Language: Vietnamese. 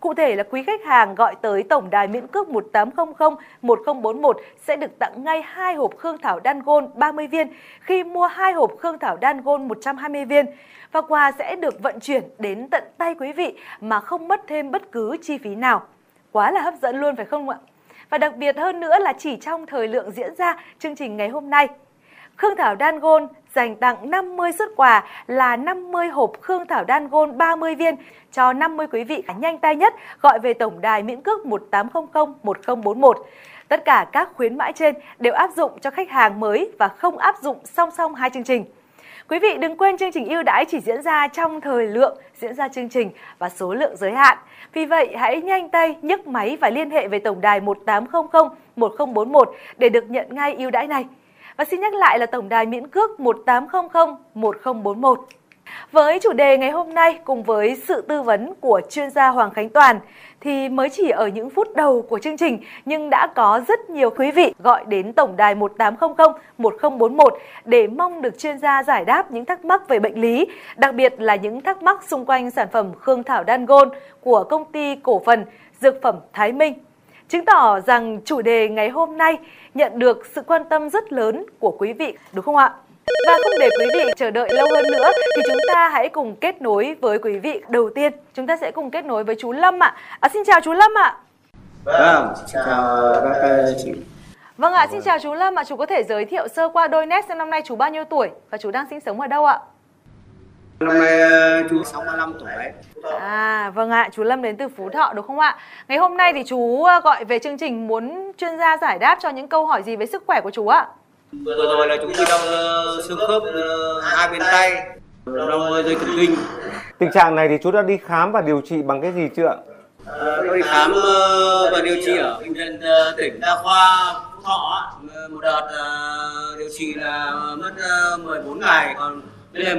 Cụ thể là quý khách hàng gọi tới tổng đài miễn cước 1800 1041 sẽ được tặng ngay 2 hộp Khương Thảo Đan Gold 30 viên khi mua 2 hộp Khương Thảo Đan Gold 120 viên. Và quà sẽ được vận chuyển đến tận tay quý vị mà không mất thêm bất cứ chi phí nào. Quá là hấp dẫn luôn phải không ạ? Và đặc biệt hơn nữa là chỉ trong thời lượng diễn ra chương trình ngày hôm nay, Khương Thảo Đan Gold dành tặng 50 suất quà là 50 hộp Khương Thảo Đan Gold 30 viên cho 50 quý vị nhanh tay nhất gọi về tổng đài miễn cước 1800 1041. Tất cả các khuyến mãi trên đều áp dụng cho khách hàng mới và không áp dụng song song hai chương trình. Quý vị đừng quên chương trình ưu đãi chỉ diễn ra trong thời lượng diễn ra chương trình và số lượng giới hạn. Vì vậy, hãy nhanh tay nhấc máy và liên hệ về tổng đài 1800 1041 để được nhận ngay ưu đãi này. Và xin nhắc lại là tổng đài miễn cước 1800 1041. Với chủ đề ngày hôm nay cùng với sự tư vấn của chuyên gia Hoàng Khánh Toàn thì mới chỉ ở những phút đầu của chương trình nhưng đã có rất nhiều quý vị gọi đến tổng đài 1800 1041 để mong được chuyên gia giải đáp những thắc mắc về bệnh lý, đặc biệt là những thắc mắc xung quanh sản phẩm Khương Thảo Đan Gold của công ty cổ phần Dược phẩm Thái Minh. Chứng tỏ rằng chủ đề ngày hôm nay nhận được sự quan tâm rất lớn của quý vị, đúng không ạ? Và không để quý vị chờ đợi lâu hơn nữa thì chúng ta hãy cùng kết nối với quý vị. Đầu tiên, chúng ta sẽ cùng kết nối với chú Lâm ạ. Xin chào chú Lâm ạ. Vâng, xin chào các chị. Vâng ạ, xin chào chú Lâm ạ. Chú có thể giới thiệu sơ qua đôi nét xem năm nay chú bao nhiêu tuổi và chú đang sinh sống ở đâu ạ? Năm nay chú 65 tuổi. Vâng ạ, chú Lâm đến từ Phú Thọ đúng không ạ? Ngày hôm nay thì chú gọi về chương trình muốn chuyên gia giải đáp cho những câu hỏi gì về sức khỏe của chú ạ? Vừa rồi là chú bị đau xương khớp hai bên tay, đau dây thần kinh. Tình trạng này thì chú đã đi khám và điều trị bằng cái gì chưa ạ? Tôi đi khám và điều trị ở bệnh viện tỉnh Đa khoa Phú Thọ. Một đợt điều trị là mất 14 ngày, còn bây giờ